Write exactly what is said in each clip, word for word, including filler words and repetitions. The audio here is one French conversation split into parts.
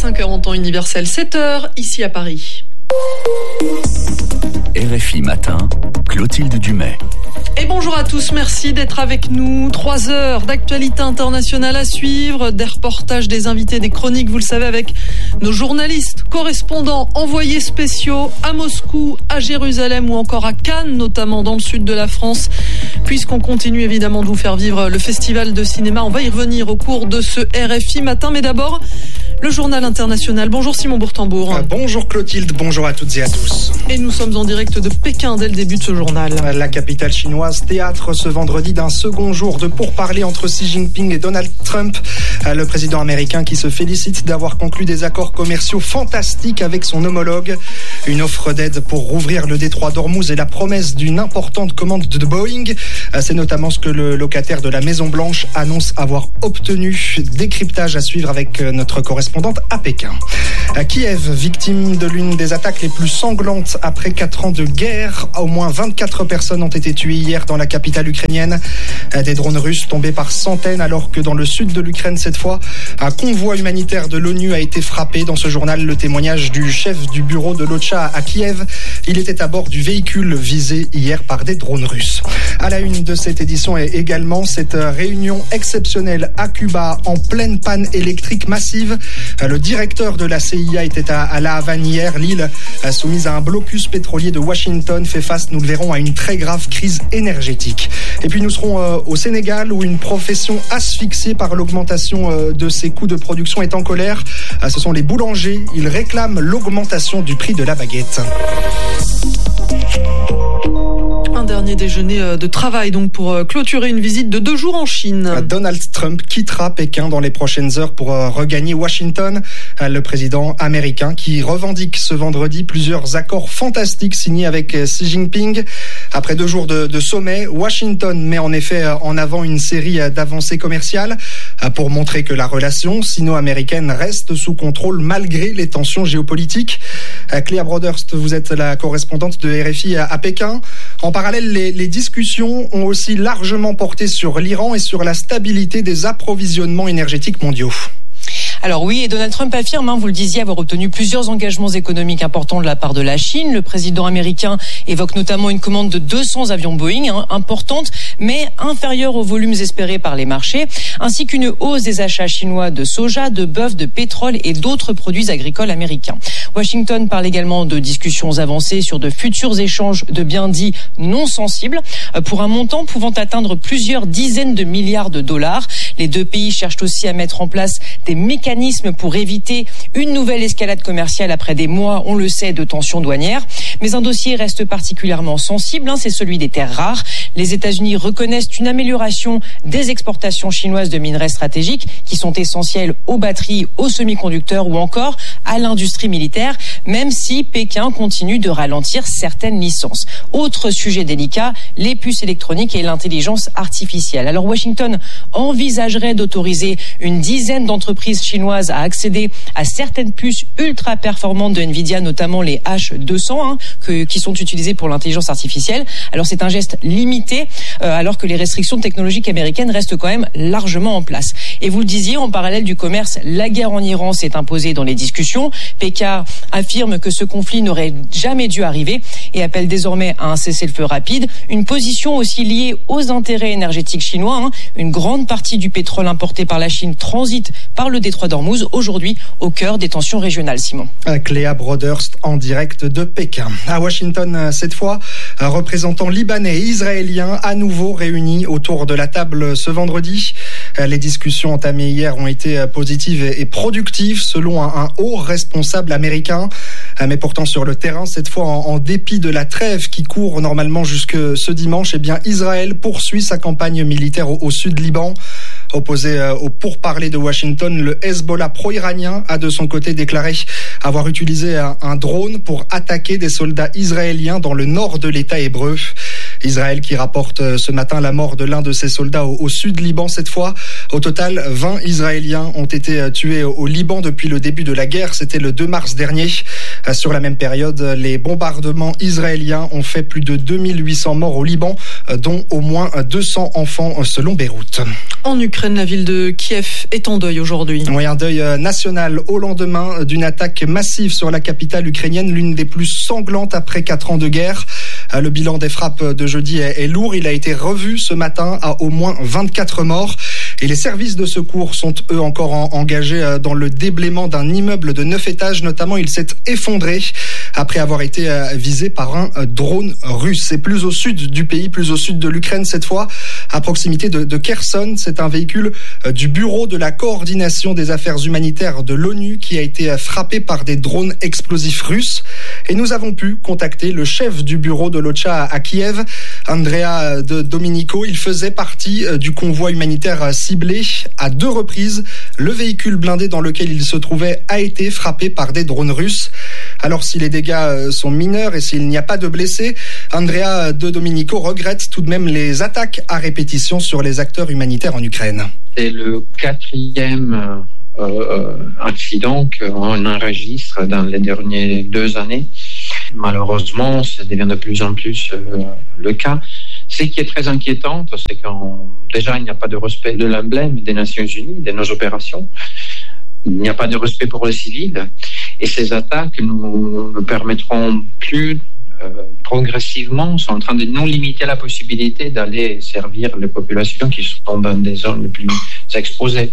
cinq heures en temps universel, sept heures ici à Paris. R F I Matin, Clotilde Dumais. Et bonjour à tous, merci d'être avec nous. Trois heures d'actualité internationale à suivre, des reportages, des invités, des chroniques, vous le savez, avec nos journalistes, correspondants, envoyés spéciaux à Moscou, à Jérusalem ou encore à Cannes, notamment dans le sud de la France. Puisqu'on continue évidemment de vous faire vivre le festival de cinéma, on va y revenir au cours de ce R F I Matin. Mais d'abord, le journal international. Bonjour Simon Bourtambour. Euh, bonjour Clotilde, bonjour à toutes et à tous. Et nous sommes en direct de Pékin dès le début de ce journal. La capitale chinoise, théâtre ce vendredi d'un second jour de pourparlers entre Xi Jinping et Donald Trump. Le président américain qui se félicite d'avoir conclu des accords commerciaux fantastiques avec son homologue. Une offre d'aide pour rouvrir le détroit d'Ormuz et la promesse d'une importante commande de Boeing. C'est notamment ce que le locataire de la Maison Blanche annonce avoir obtenu. Décryptage à suivre avec notre correspondante à Pékin. À Kiev, victime de l'une des attaques les plus sanglantes après quatre ans de guerre. Au moins vingt-quatre personnes ont été tuées hier dans la capitale ukrainienne. Des drones russes tombés par centaines, alors que dans le sud de l'Ukraine, cette fois, un convoi humanitaire de l'ONU a été frappé. Dans ce journal, le témoignage du chef du bureau de l'OCHA à Kiev. Il était à bord du véhicule visé hier par des drones russes. À la une de cette édition est également cette réunion exceptionnelle à Cuba en pleine panne électrique massive. Le directeur de la C I A était à, à La Havane hier. L'île, soumise à un blocus pétrolier de Washington, fait face, nous le verrons, à une très grave crise énergétique. Et puis nous serons euh, au Sénégal, où une profession asphyxiée par l'augmentation euh, de ses coûts de production est en colère. Euh, ce sont les boulangers. Ils réclament l'augmentation du prix de la baguette. Un dernier déjeuner de travail donc pour clôturer une visite de deux jours en Chine. Donald Trump quittera Pékin dans les prochaines heures pour regagner Washington. Le président américain qui revendique ce vendredi plusieurs accords fantastiques signés avec Xi Jinping. Après deux jours de, de sommet, Washington met en effet en avant une série d'avancées commerciales pour montrer que la relation sino-américaine reste sous contrôle malgré les tensions géopolitiques. Cléa Broderst, vous êtes la correspondante de R F I à, à Pékin. En parallèle, les, les discussions ont aussi largement porté sur l'Iran et sur la stabilité des approvisionnements énergétiques mondiaux. Alors oui, et Donald Trump affirme, hein, vous le disiez, avoir obtenu plusieurs engagements économiques importants de la part de la Chine. Le président américain évoque notamment une commande de deux cents avions Boeing, hein, importante, mais inférieure aux volumes espérés par les marchés, ainsi qu'une hausse des achats chinois de soja, de bœuf, de pétrole et d'autres produits agricoles américains. Washington parle également de discussions avancées sur de futurs échanges de biens dits non sensibles, pour un montant pouvant atteindre plusieurs dizaines de milliards de dollars. Les deux pays cherchent aussi à mettre en place des mécanismes pour éviter une nouvelle escalade commerciale après des mois, on le sait, de tensions douanières. Mais un dossier reste particulièrement sensible, hein, c'est celui des terres rares. Les États-Unis reconnaissent une amélioration des exportations chinoises de minerais stratégiques qui sont essentiels aux batteries, aux semi-conducteurs ou encore à l'industrie militaire, même si Pékin continue de ralentir certaines licences. Autre sujet délicat, les puces électroniques et l'intelligence artificielle. Alors Washington envisagerait d'autoriser une dizaine d'entreprises chinoises à accéder à certaines puces ultra performantes de Nvidia, notamment les H deux cents, hein, que, qui sont utilisées pour l'intelligence artificielle. Alors c'est un geste limité, euh, alors que les restrictions technologiques américaines restent quand même largement en place. Et vous le disiez, en parallèle du commerce, la guerre en Iran s'est imposée dans les discussions. Pékin affirme que ce conflit n'aurait jamais dû arriver et appelle désormais à un cessez-le-feu rapide. Une position aussi liée aux intérêts énergétiques chinois. Hein. Une grande partie du pétrole importé par la Chine transite par le détroit d'Ormuz, aujourd'hui au cœur des tensions régionales. Simon. Cléa Broderst en direct de Pékin. À Washington, cette fois, représentants libanais et israéliens à nouveau réunis autour de la table ce vendredi. Les discussions entamées hier ont été positives et productives selon un, un haut responsable américain. Mais pourtant sur le terrain, cette fois en, en dépit de la trêve qui court normalement jusque ce dimanche, eh bien Israël poursuit sa campagne militaire au, au sud Liban. Opposé au pourparlers de Washington, le Hezbollah pro-iranien a de son côté déclaré avoir utilisé un, un drone pour attaquer des soldats israéliens dans le nord de l'État hébreu. Israël qui rapporte ce matin la mort de l'un de ses soldats au, au sud Liban cette fois. Au total, vingt Israéliens ont été tués au, au Liban depuis le début de la guerre. C'était le deux mars dernier. Sur la même période, les bombardements israéliens ont fait plus de deux mille huit cents morts au Liban, dont au moins deux cents enfants selon Beyrouth. en Ukraine. La ville de Kiev est en deuil aujourd'hui. Oui, un deuil national au lendemain d'une attaque massive sur la capitale ukrainienne, l'une des plus sanglantes après quatre ans de guerre. Le bilan des frappes de jeudi est lourd. Il a été revu ce matin à au moins vingt-quatre morts. Et les services de secours sont eux encore engagés dans le déblaiement d'un immeuble de neuf étages. Notamment, il s'est effondré après avoir été visé par un drone russe. Et plus au sud du pays, plus au sud de l'Ukraine cette fois, à proximité de, de Kherson. C'est un véhicule du Bureau de la coordination des affaires humanitaires de l'ONU qui a été frappé par des drones explosifs russes. Et nous avons pu contacter le chef du bureau de l'OCHA à Kiev, Andrea de Domenico. Il faisait partie du convoi humanitaire ciblé à deux reprises. Le véhicule blindé dans lequel il se trouvait a été frappé par des drones russes. Alors si les dégâts sont mineurs et s'il n'y a pas de blessés, Andrea de Domenico regrette tout de même les attaques à répétition sur les acteurs humanitaires en Ukraine. C'est le quatrième euh, accident qu'on enregistre dans les dernières deux années. Malheureusement, ça devient de plus en plus euh, le cas. Ce qui est très inquiétant, c'est que déjà il n'y a pas de respect de l'emblème des Nations Unies, de nos opérations. Il n'y a pas de respect pour les civils. Et ces attaques nous ne permettront plus euh, progressivement, sont en train de nous limiter la possibilité d'aller servir les populations qui sont dans des zones les plus exposées.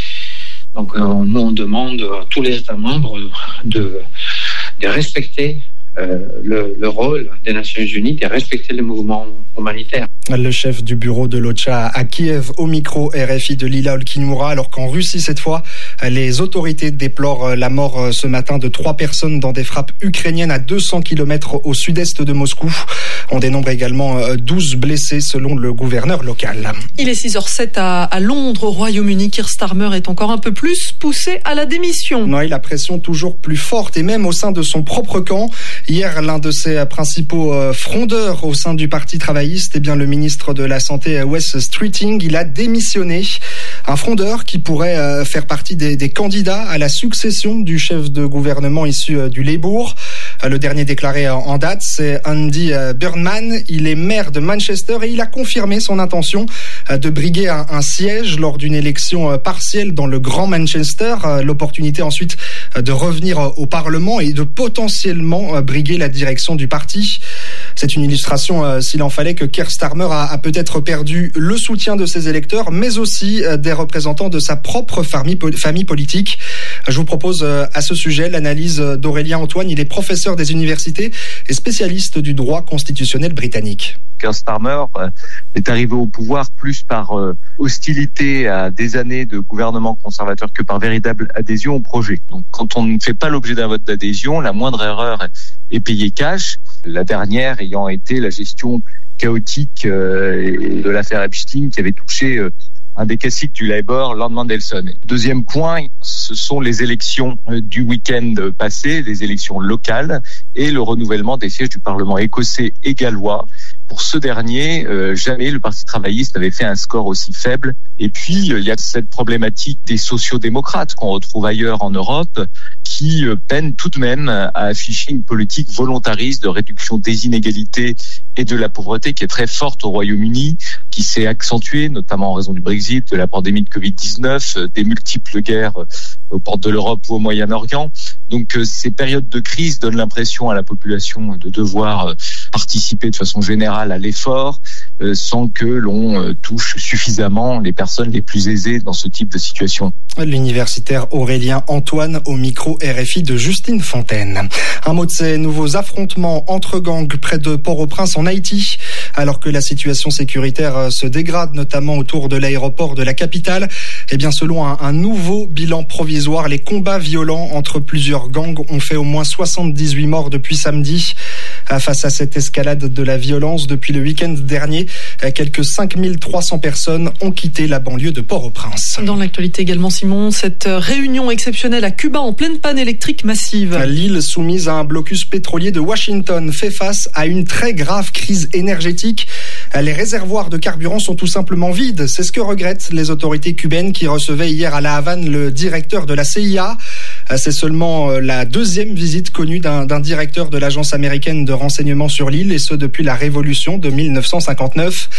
Donc euh, nous on demande à tous les États membres de, de respecter Euh, le, le rôle des Nations Unies de respecter le mouvement humanitaire. Le chef du bureau de l'OCHA à Kiev au micro R F I de Lila Olkinmoura, alors qu'en Russie cette fois, les autorités déplorent la mort ce matin de trois personnes dans des frappes ukrainiennes à deux cents kilomètres au sud-est de Moscou. On dénombre également douze blessés selon le gouverneur local. Il est six heures zéro sept à, à Londres, au Royaume-Uni. Keir Starmer est encore un peu plus poussé à la démission. Oui, la pression toujours plus forte et même au sein de son propre camp. Hier, l'un de ses principaux frondeurs au sein du Parti travailliste, eh bien, le ministre de la Santé, Wes Streeting, il a démissionné. Un frondeur qui pourrait faire partie des, des candidats à la succession du chef de gouvernement issu du Labour. Le dernier déclaré en date, c'est Andy Burnham. Il est maire de Manchester et il a confirmé son intention de briguer un, un siège lors d'une élection partielle dans le Grand Manchester. L'opportunité ensuite de revenir au Parlement et de potentiellement briguer la direction du parti. C'est une illustration, euh, s'il en fallait, que Keir Starmer a, a peut-être perdu le soutien de ses électeurs, mais aussi euh, des représentants de sa propre famille, famille politique. Je vous propose euh, à ce sujet l'analyse d'Aurélien Antoine. Il est professeur des universités et spécialiste du droit constitutionnel britannique. Keir Starmer est arrivé au pouvoir plus par euh, hostilité à des années de gouvernement conservateur que par véritable adhésion au projet. Donc, quand on ne fait pas l'objet d'un vote d'adhésion, la moindre erreur est payée cash. La dernière ayant été la gestion chaotique euh, de l'affaire Epstein qui avait touché euh, un des classiques du Labour, Lord Mandelson. Deuxième point, ce sont les élections du week-end passé, les élections locales et le renouvellement des sièges du Parlement écossais et gallois. Pour ce dernier, euh, jamais le Parti travailliste n'avait fait un score aussi faible. Et puis, euh, il y a cette problématique des sociodémocrates qu'on retrouve ailleurs en Europe qui euh, peinent tout de même à afficher une politique volontariste de réduction des inégalités et de la pauvreté qui est très forte au Royaume-Uni, qui s'est accentuée notamment en raison du Brexit, de la pandémie de covid dix-neuf, des multiples guerres aux portes de l'Europe ou au Moyen-Orient. Donc euh, ces périodes de crise donnent l'impression à la population de devoir euh, participer de façon générale à l'effort euh, sans que l'on euh, touche suffisamment les personnes les plus aisées dans ce type de situation. L'universitaire Aurélien Antoine au micro R F I de Justine Fontaine. Un mot de ces nouveaux affrontements entre gangs près de Port-au-Prince en Haïti. Alors que la situation sécuritaire se dégrade, notamment autour de l'aéroport de la capitale, eh bien selon un, un nouveau bilan provisoire, les combats violents entre plusieurs gangs ont fait au moins soixante-dix-huit morts depuis samedi. Face à cette escalade de la violence, depuis le week-end dernier, quelques cinq mille trois cents personnes ont quitté la banlieue de Port-au-Prince. Dans l'actualité également, Simon, cette réunion exceptionnelle à Cuba en pleine panne électrique massive. L'île soumise à un blocus pétrolier de Washington fait face à une très grave crise énergétique. Les réservoirs de carburant sont tout simplement vides. C'est ce que regrettent les autorités cubaines qui recevaient hier à La Havane le directeur de la C I A. C'est seulement la deuxième visite connue d'un, d'un directeur de l'agence américaine de renseignement sur l'île, et ce depuis la révolution de mille neuf cent cinquante-neuf.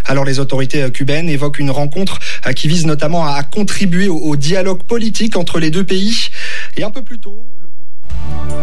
Alors les autorités cubaines évoquent une rencontre qui vise notamment à contribuer au dialogue politique entre les deux pays. Et un peu plus tôt,